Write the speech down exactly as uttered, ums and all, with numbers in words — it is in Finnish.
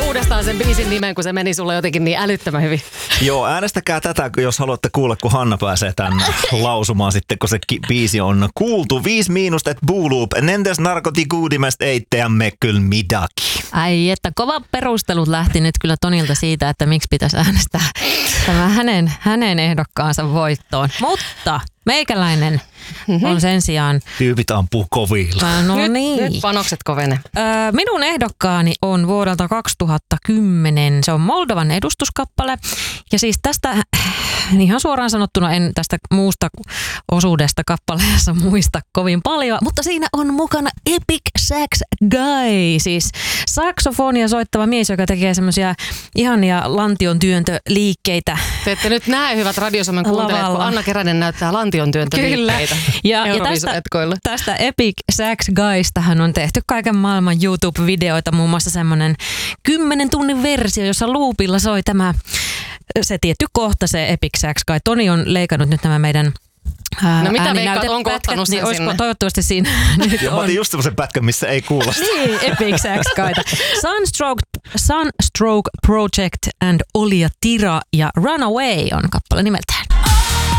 uudestaan sen biisin nimen, kun se meni sulle jotenkin niin älyttömän hyvin. Joo, äänestäkää tätä, jos haluatte kuulla, kun Hanna pääsee tänne lausumaan sitten, kun se ki- biisi on kuultu. Viisi miinusta, et Booloop, nendes narkotikuudimest eitteämme kyllä midaki. Ai että kova perustelut lähti nyt kyllä Tonilta siitä, että miksi pitäisi äänestää tämä hänen, hänen ehdokkaansa voittoon. Mutta meikäläinen on sen sijaan... Tyypit ampuu kovilla. No nyt, niin. nyt panokset kovene. Öö, minun ehdokkaani on vuodelta kaksituhattakymmenen. Se on Moldovan edustuskappale. Ja siis tästä, ihan suoraan sanottuna en tästä muusta osuudesta kappaleessa muista kovin paljon, mutta siinä on mukana Epic Sax Guy. Siis saksofonia soittava mies, joka tekee semmoisia ihania lantion työntöliikkeitä. Te ette nyt näe, hyvät Radiosomen kuuntelijat, kun Anna Keränen näyttää lantion työntöliikkeitä. Ja, ja tästä, tästä Epic Sax Guystahan on tehty kaiken maailman YouTube-videoita, muun muassa semmoinen kymmenen tunnin versio, jossa loopilla soi tämä, se tietty kohta, se Epic Sax Guy. Toni on leikannut nyt nämä meidän Ää, no mitä veikkaat, onko ottanut sen niin olisiko, sinne? Toivottavasti siinä nyt ja on. mä otin just semmoisen pätkän, missä ei kuulla. Niin, Epic Sax Guyta. Sunstroke, Sunstroke Project and Olia Tira ja Runaway on kappale nimeltään.